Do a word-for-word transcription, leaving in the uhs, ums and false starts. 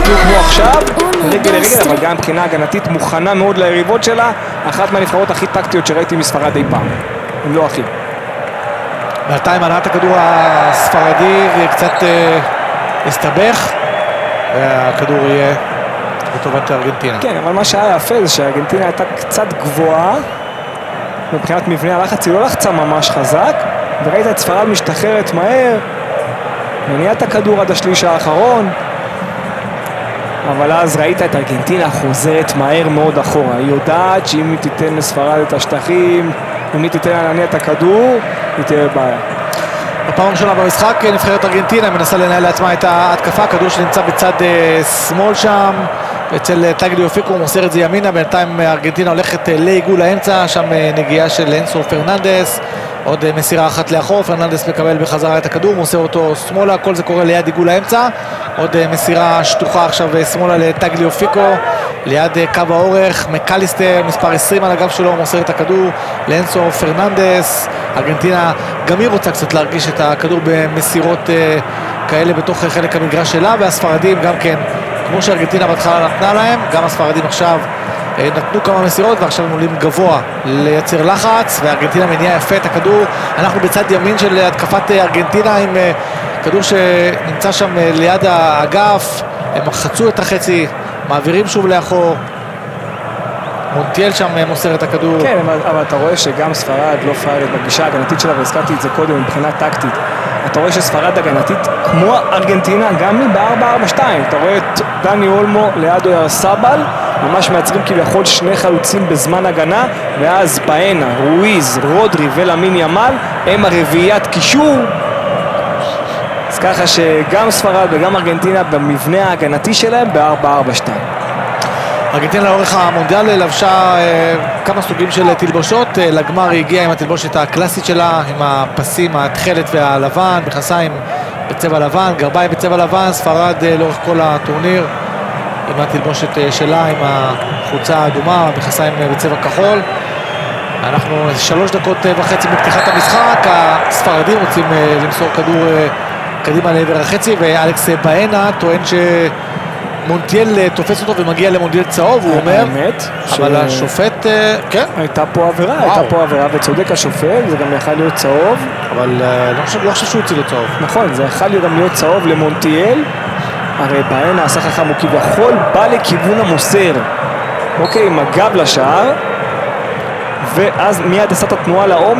בדיוק כמו עכשיו, רגל לרגל, אבל גם מבחינה הגנתית מוכנה מאוד ליריבות שלה, אחת מהנבחרות הכי טקטיות שראיתי מספרד אי פעם, אם לא הכי. בינתיים הנעת הכדור הספרדי וקצת אה, הסתבך, והכדור יהיה לטובת ארגנטינה. כן, אבל מה שהיה יפה זה שארגנטינה הייתה קצת גבוהה, מבחינת מבנה הלחץ היא לא לחצה ממש חזק, וראית את ספרד משתחררת מהר, מניעה את הכדור עד השליש האחרון, אבל אז ראית את ארגנטינה חוזרת מהר מאוד אחורה. היא יודעת שאם היא תיתן לספרד את השטחים, אם היא תיתן להניע את הכדור, היא תהיה בעיה. בפעם הראשונה במשחק נבחרת ארגנטינה מנסה לנהל לעצמה את ההתקפה, כדור שנמצא בצד uh, שמאל שם, אצל טגליאפיקו, הוא מוסר את זה ימינה, בינתיים ארגנטינה הולכת לעיגול האמצע, שם uh, נגיעה של אנסו פרננדס, עוד uh, מסירה אחת לאחור, פרננדס מקבל בחזרה את הכדור, מוסר אותו שמאלה, כל זה קורה ליד עיגול האמצע, עוד uh, מסירה שטוחה עכשיו uh, שמאלה לטגליאפיקו, ליד uh, קו האורך, מקליסטר, מספר עשרים על הגב שלו, מוסר את הכדור לאנסו פרננדס. ארגנטינה גם היא רוצה קצת להרגיש את הכדור במסירות uh, כאלה בתוך חלק המגרש שלה, והספרדים גם כן, כמו שארגנטינה בהתחלה נתנה להם, גם הספרדים עכשיו uh, נתנו כמה מסירות, ועכשיו הם עולים גבוה לייצר לחץ, וארגנטינה מניעה יפה את הכדור. אנחנו בצד ימין של התקפת ארגנטינה עם uh, כדור שנמצא שם uh, ליד האגף, הם חצו את החצי, מעבירים שוב לאחור, מונטיאל שם מוסר את הכדור. כן, אבל, אבל אתה רואה שגם ספרד לא פיירת בגישה ההגנתית שלה, והזכרתי את זה קודם מבחינה טקטית. אתה רואה שספרד הגנתית כמו ארגנטינה, גם היא ב-ארבע ארבע שתיים. אתה רואה את דני אולמו ליד אוירסבל, ממש מייצרים כביכול שני חלוצים בזמן הגנה, ואז באנה, רואיז, רודרי ולמין ימל, הם הרביעיית קישור. אז ככה שגם ספרד וגם ארגנטינה במבנה ההגנתי שלהם ב-ארבע ארבע שתיים. ארגנטינה לאורך המונדיאל לבשה אה, כמה סוגים של תלבושות, אה, לגמר היא הגיעה עם התלבושת הקלאסית שלה, עם הפסים, התכלת והלבן, מכנסיים בצבע לבן, גרביים בצבע לבן. ספרד אה, לאורך כל הטורניר עם התלבושת אה, שלה, עם החולצה האדומה, מכנסיים אה, בצבע כחול. אנחנו שלוש דקות אה, וחצי בפתיחת המשחק, הספרדים רוצים אה, למסור כדור אה, קדימה לעבר החצי, ואלכס באנה טוען ש... מונטיאל תופס אותו ומגיע למונדיאל צהוב, הוא אומר, אבל השופט, כן. הייתה פה עבירה, הייתה פה עבירה וצודק השופט, זה גם יכל להיות צהוב. אבל לא חושב שהוא הציל לו צהוב. נכון, זה יכל גם להיות צהוב למונטיאל, הרי באנה עשה חכם, הוא כביכול בא לכיוון המוסר, אוקיי, עם הגב לשער, ואז מיד עשה את התנועה לעומק,